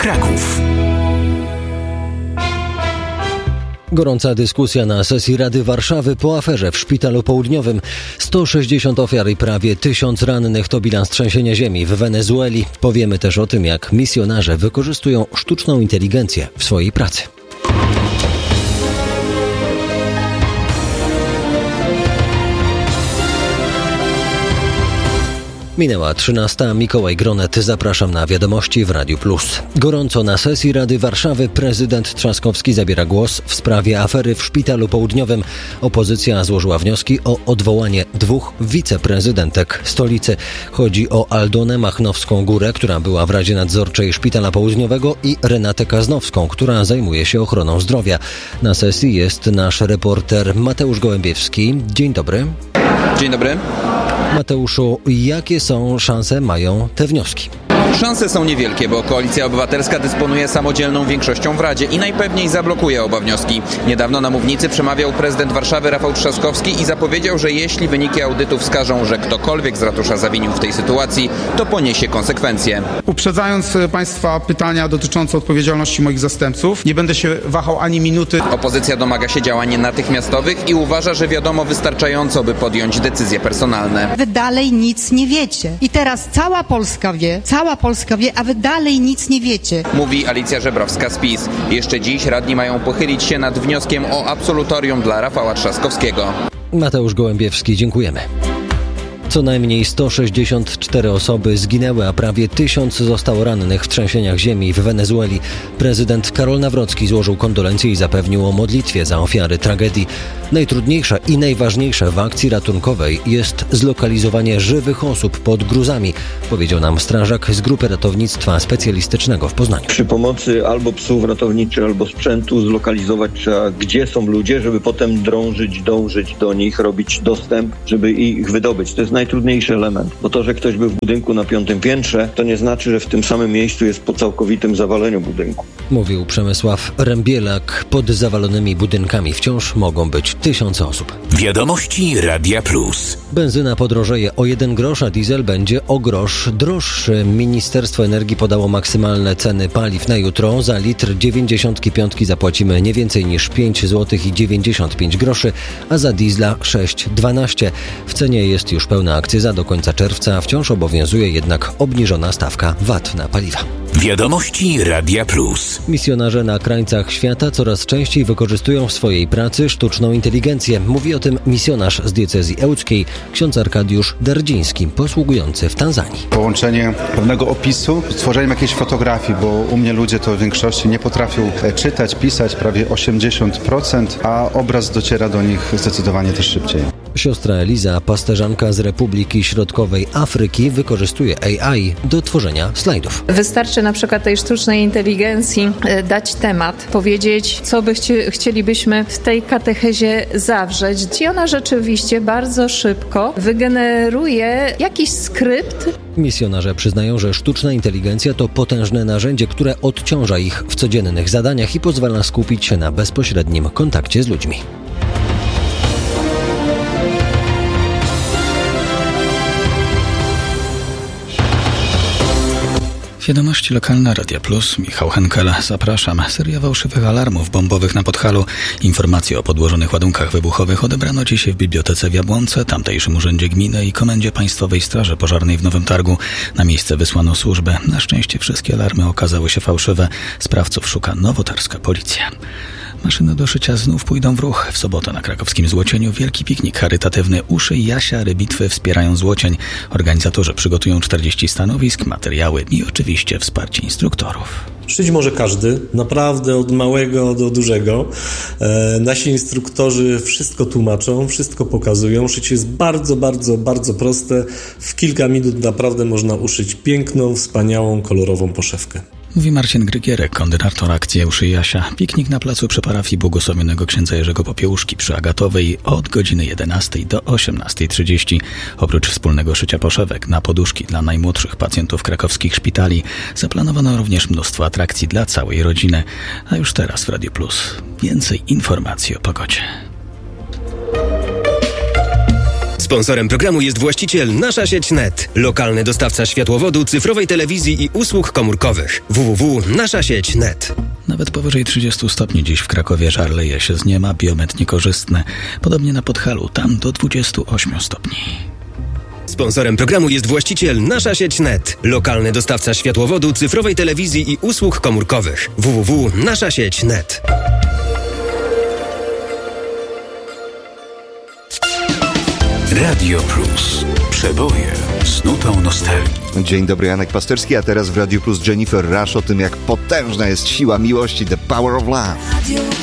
Kraków. Gorąca dyskusja na sesji Rady Warszawy po aferze w Szpitalu Południowym. 160 ofiar i prawie 1000 rannych to bilans trzęsienia ziemi w Wenezueli. Powiemy też o tym, jak misjonarze wykorzystują sztuczną inteligencję w swojej pracy. Minęła 13. Mikołaj Gronet. Zapraszam na wiadomości w Radiu Plus. Gorąco na sesji Rady Warszawy prezydent Trzaskowski zabiera głos w sprawie afery w Szpitalu Południowym. Opozycja złożyła wnioski o odwołanie 2 wiceprezydentek stolicy. Chodzi o Aldonę Machnowską-Górę, która była w Radzie Nadzorczej Szpitala Południowego, i Renatę Kaznowską, która zajmuje się ochroną zdrowia. Na sesji jest nasz reporter Mateusz Gołębiewski. Dzień dobry. Dzień dobry. Mateuszu, jakie szanse mają te wnioski? Szanse są niewielkie, bo Koalicja Obywatelska dysponuje samodzielną większością w Radzie i najpewniej zablokuje oba wnioski. Niedawno na mównicy przemawiał prezydent Warszawy Rafał Trzaskowski i zapowiedział, że jeśli wyniki audytu wskażą, że ktokolwiek z ratusza zawinił w tej sytuacji, to poniesie konsekwencje. Uprzedzając Państwa pytania dotyczące odpowiedzialności moich zastępców, nie będę się wahał ani minuty. Opozycja domaga się działań natychmiastowych i uważa, że wiadomo wystarczająco, by podjąć decyzje personalne. Wy dalej nic nie wiecie. I teraz cała Polska wie, a wy dalej nic nie wiecie. Mówi Alicja Żebrowska z PiS. Jeszcze dziś radni mają pochylić się nad wnioskiem o absolutorium dla Rafała Trzaskowskiego. Mateusz Gołębiewski, dziękujemy. Co najmniej 164 osoby zginęły, a prawie 1000 zostało rannych w trzęsieniach ziemi w Wenezueli. Prezydent Karol Nawrocki złożył kondolencje i zapewnił o modlitwie za ofiary tragedii. Najtrudniejsze i najważniejsze w akcji ratunkowej jest zlokalizowanie żywych osób pod gruzami, powiedział nam strażak z Grupy Ratownictwa Specjalistycznego w Poznaniu. Przy pomocy albo psów ratowniczych, albo sprzętu zlokalizować trzeba, gdzie są ludzie, żeby potem dążyć do nich, robić dostęp, żeby ich wydobyć. To jest najtrudniejszy element, bo to, że ktoś był w budynku na 5. piętrze, to nie znaczy, że w tym samym miejscu jest po całkowitym zawaleniu budynku. Mówił Przemysław Rębielak. Pod zawalonymi budynkami wciąż mogą być 1000 osób. Wiadomości Radia Plus. Benzyna podrożeje o 1 grosz, a diesel będzie o grosz droższy. Ministerstwo Energii podało maksymalne ceny paliw na jutro. Za litr 95 zapłacimy nie więcej niż 5 zł i 95 groszy, a za diesla 6,12. W cenie jest już pełna akcyza do końca czerwca. Wciąż obowiązuje jednak obniżona stawka VAT na paliwa. Wiadomości Radia Plus. Misjonarze na krańcach świata coraz częściej wykorzystują w swojej pracy sztuczną inteligencję. Mówi o tym misjonarz z diecezji ełckiej, ksiądz Arkadiusz Derdziński, posługujący w Tanzanii. Połączenie pewnego opisu z tworzeniem jakiejś fotografii, bo u mnie ludzie to w większości nie potrafią czytać, pisać, prawie 80%, a obraz dociera do nich zdecydowanie też szybciej. Siostra Eliza, pasterzanka z Republiki Środkowej Afryki, wykorzystuje AI do tworzenia slajdów. Wystarczy na przykład tej sztucznej inteligencji dać temat, powiedzieć, co chcielibyśmy w tej katechezie zawrzeć. I ona rzeczywiście bardzo szybko wygeneruje jakiś skrypt. Misjonarze przyznają, że sztuczna inteligencja to potężne narzędzie, które odciąża ich w codziennych zadaniach i pozwala skupić się na bezpośrednim kontakcie z ludźmi. Wiadomości lokalne Radia Plus, Michał Henkel, zapraszam. Seria fałszywych alarmów bombowych na Podhalu. Informacje o podłożonych ładunkach wybuchowych odebrano dzisiaj w bibliotece w Jabłonce, tamtejszym urzędzie gminy i komendzie Państwowej Straży Pożarnej w Nowym Targu. Na miejsce wysłano służbę. Na szczęście wszystkie alarmy okazały się fałszywe. Sprawców szuka nowotarska policja. Maszyny do szycia znów pójdą w ruch. W sobotę na krakowskim Złocieniu wielki piknik charytatywny Uszyj Jasia Rybitwy wspierają Złocień. Organizatorzy przygotują 40 stanowisk, materiały i oczywiście wsparcie instruktorów. Szyć może każdy, naprawdę od małego do dużego. Nasi instruktorzy wszystko tłumaczą, wszystko pokazują. Szycie jest bardzo, bardzo, bardzo proste. W kilka minut naprawdę można uszyć piękną, wspaniałą, kolorową poszewkę. Mówi Marcin Grygierek, koordynator akcji Uszyj Jasia. Piknik na placu przy parafii błogosławionego księdza Jerzego Popiełuszki przy Agatowej od godziny 11 do 18:30. Oprócz wspólnego szycia poszewek na poduszki dla najmłodszych pacjentów krakowskich szpitali zaplanowano również mnóstwo atrakcji dla całej rodziny. A już teraz w Radio Plus więcej informacji o pogodzie. Sponsorem programu jest właściciel Nasza Sieć Net, lokalny dostawca światłowodu, cyfrowej telewizji i usług komórkowych. www.naszasieć.net. Nawet powyżej 30 stopni dziś w Krakowie żar leje się z nieba, biometr niekorzystny. Podobnie na Podhalu, tam do 28 stopni. Sponsorem programu jest właściciel Nasza Sieć Net, lokalny dostawca światłowodu, cyfrowej telewizji i usług komórkowych. www.naszasieć.net. Radio Plus. Przeboje z nutą nostalgii. Dzień dobry, Janek Pasterski, a teraz w Radio Plus Jennifer Rush o tym, jak potężna jest siła miłości, The Power of Love.